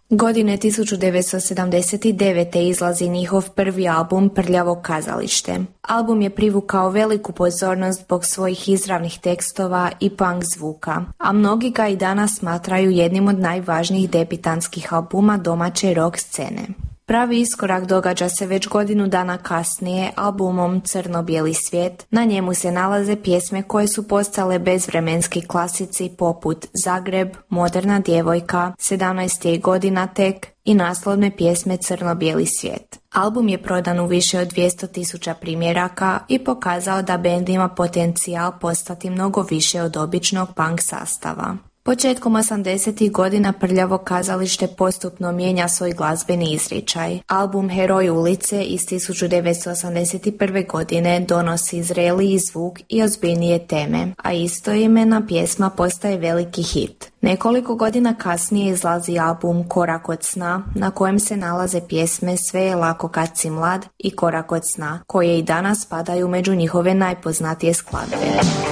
Godine 1979. izlazi njihov prvi album Prljavo kazalište. Album je privukao veliku pozornost zbog svojih izravnih tekstova i punk zvuka, a mnogi ga i danas smatraju jednim od najvažnijih debitanskih albuma domaće rock scene. Pravi iskorak događa se već godinu dana kasnije albumom Crno-bijeli svijet. Na njemu se nalaze pjesme koje su postale bezvremenski klasici poput Zagreb, Moderna djevojka, 17 je godina tek i naslovne pjesme Crno-bijeli svijet. Album je prodan u više od 200.000 primjeraka i pokazao da bend ima potencijal postati mnogo više od običnog punk sastava. Početkom 80. godina Prljavo kazalište postupno mijenja svoj glazbeni izričaj. Album Heroj ulice iz 1981. godine donosi zreliji zvuk i ozbiljnije teme, a istoimena pjesma postaje veliki hit. Nekoliko godina kasnije izlazi album Korak od sna, na kojem se nalaze pjesme Sve je lako kad si mlad i Korak od sna, koje i danas spadaju među njihove najpoznatije skladbe.